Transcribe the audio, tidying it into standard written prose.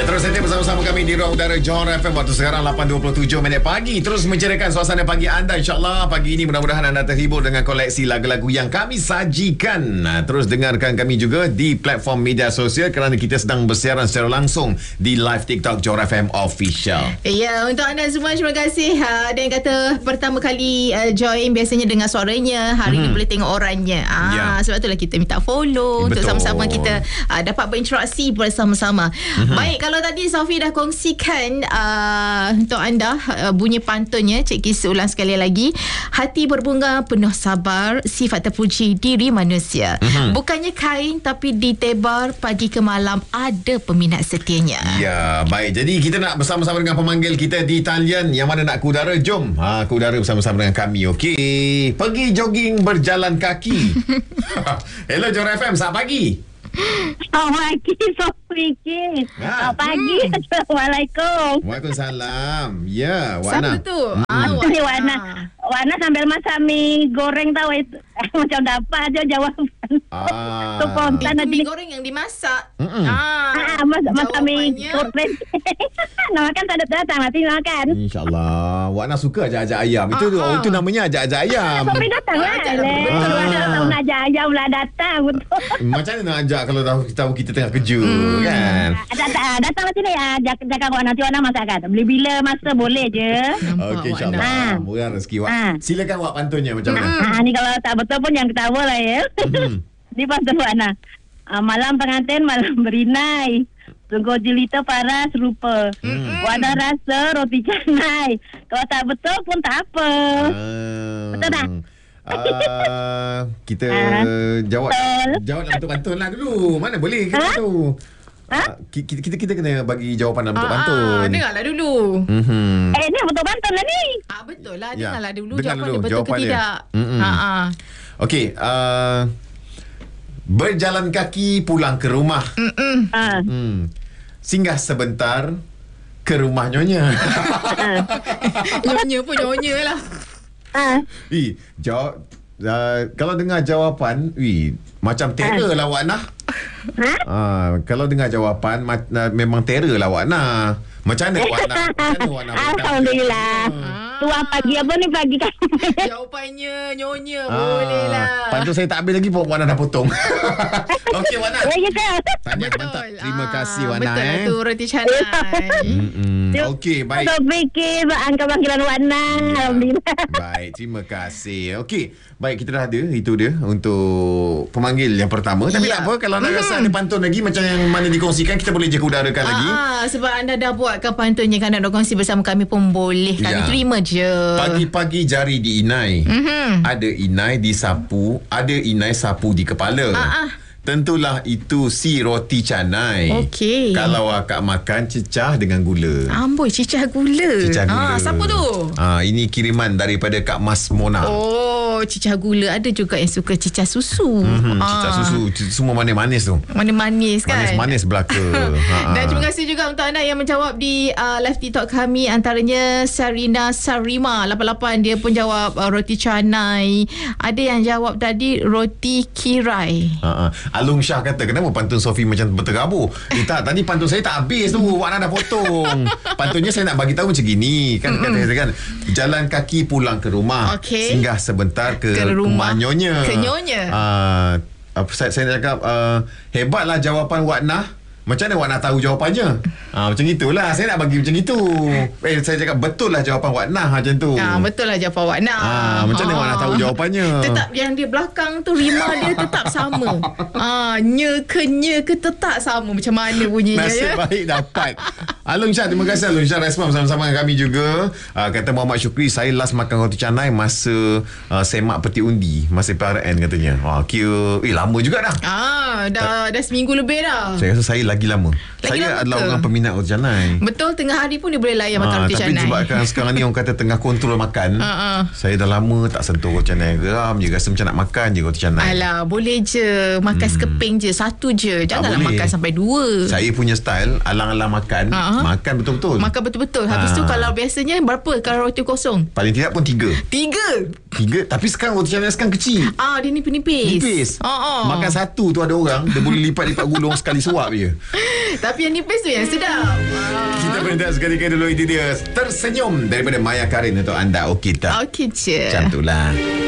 terus setia bersama-sama kami di ruang udara Johor FM. Waktu sekarang 8.27 minit pagi. Terus menceriakan suasana pagi anda. InsyaAllah pagi ini mudah-mudahan anda terhibur dengan koleksi lagu-lagu yang kami sajikan. Terus dengarkan kami juga di platform media sosial kerana kita sedang bersiaran secara langsung di live TikTok Johor FM Official. Ya, untuk anda semua terima kasih. Ada yang kata pertama kali join biasanya dengar suaranya, hari ni boleh tengok orangnya. Sebab itulah kita minta follow untuk sama-sama kita dapat berinteraksi bersama-sama. Baik, kalau tadi Sofi dah kongsikan untuk anda bunyi pantunnya, Cik Kis ulang sekali lagi. Hati berbunga penuh sabar, sifat terpuji diri manusia. Bukannya kain tapi ditebar, pagi ke malam ada peminat setianya. Ya, baik. Jadi kita nak bersama-sama dengan pemanggil kita di talian. Yang mana nak ke udara? Jom ke udara bersama-sama dengan kami. Okey. Pergi jogging berjalan kaki. Hello Johor FM, selamat pagi. Selamat pagi, Sofi. Selamat pagi. Assalamualaikum. Waalaikumsalam. Ya, Wana. Siapa tu? Ini Wana sambil masak mie goreng tahu itu. Macam dapat aja jawapan. Tu spontan Itu nanti. mie goreng yang dimasak. Masak mie goreng. Nak makan tak ada datang nanti nak makan. InsyaAllah. Wana suka ajak-ajak ayam. Itu namanya ajak-ajak ayam. Sofi datang lah. Betul ada tahu nak ajak ayam lah datang. Betul. Macam mana nak ajak kalau tahu kita tengah kerja kan? Datang lah sini ya. Jaga Wana nanti Wana masakkan. Beli bila masa boleh je. Okey, insyaAllah. Murah rezeki Wak. Silakan Wak pantunnya macam mana? Ni kalau tak betul pun jangan ketawa lah ya. Ni pantun Wana. Malam pengantin, malam berinai. Sungguh jelita paras rupa. Wana rasa roti canai. Kalau tak betul pun tak apa. Betul tak? Kita jawab dalam bentuk pantun lah dulu. Mana boleh kita tu. Kita kena bagi jawapan dalam bentuk pantun. Dengarlah dulu. Ni betul pantun lah ni. Betul lah. Dengarlah dulu dengar jawapan dulu dia betul jawapan ke dia. tidak. Okey, berjalan kaki pulang ke rumah. Singgah sebentar ke rumah nyonya. Nyonya pun nyonya lah. Jawab. Kalau dengar jawapan, macam terror lah Wak Nah. Kalau dengar jawapan memang terror lah Wak Nah. Macam mana Wak Nah? Alhamdulillah. Tuah pagi apa ni pagi kan? Jawapannya nyonya boleh lah. Pantun saya tak habis lagi pun Wak Nah dah potong. Okey Wak Nah. Ya ke? Tanya mantap. Terima kasih Wak Nah. Betul lah tu roti canai. Okey, baik. Betul fikir angka panggilan Wana. Alhamdulillah. Baik, terima kasih. Okey, baik kita dah ada itu dia untuk pemanggil yang pertama. Tapi tak apa, kalau nak rasa ada pantun lagi macam yang mana dikongsikan, kita boleh je udarakan lagi. Sebab anda dah buatkan pantunnya kan, nak kongsi bersama kami pun boleh. Kami terima je. Pagi-pagi jari diinai. Ada inai disapu, ada inai sapu di kepala. Tentulah itu si roti canai. Okey. Kalau akak makan cecah dengan gula. Amboi, cicah gula. Siapa tu? Ini kiriman daripada Kak Mas Mona. Cicah gula. Ada juga yang suka cicah susu. Cicah susu. Semua manis-manis tu. Manis-manis kan? Manis-manis belaka. Dan terima kasih juga untuk anda yang menjawab di live TikTok kami. Antaranya Sarina Sarima 88. Dia pun jawab roti canai. Ada yang jawab tadi roti kirai. Alung Syah kata, kenapa pantun Sofi macam berterabur? Tak, tadi pantun saya tak habis tu. Wak Nah dah potong. Pantunnya saya nak bagi tahu macam gini. Kan jalan kaki pulang ke rumah. Singgah sebentar ke rumah nyonya. Ke nyonya. Saya nak cakap hebatlah jawapan Wak Nah. Macam mana Wak Nah tahu jawapannya? Macam itulah. Saya nak bagi macam itu. Saya cakap betul lah jawapan Wak Nah macam tu. Betul lah jawapan Wak Nah. Macam mana Wak Nah tahu jawapannya? Tetap yang di belakang tu rima dia tetap sama. Nye ke tetap sama. Macam mana bunyinya. Nasib baik dapat. Alung Syah, terima kasih Alung Syah respon bersama-sama dengan kami juga. Kata Muhammad Syukri, saya last makan roti canai masa semak peti undi, masa PRN katanya. Kira lama juga dah. Dah seminggu lebih dah. Saya rasa saya lagi lama. Saya adalah orang peminat roti canai. Betul, tengah hari pun dia boleh layan makan roti canai. Tapi sebabkan sekarang ni orang kata tengah kontrol makan, saya dah lama tak sentuh roti canai. Geram je, rasa macam nak makan je roti canai. Alah, boleh je makan sekeping je, satu je. Janganlah makan sampai dua. Saya punya style alang-alang makan, makan betul-betul. Makan betul-betul. Habis tu kalau biasanya berapa kalau roti kosong? Paling tidak pun 3. 3? Tapi sekarang roti canai sekarang kecil. Dia nipis-nipis. Makan satu tu ada orang dia boleh lipat-lipat gulung sekali suap je. Tapi yang nipis tu yang sedap. Kita berhenti sekali dulu. Itu dia Tersenyum daripada Maya Karin untuk anda. Okey tak? Okey je. Macam tu lah.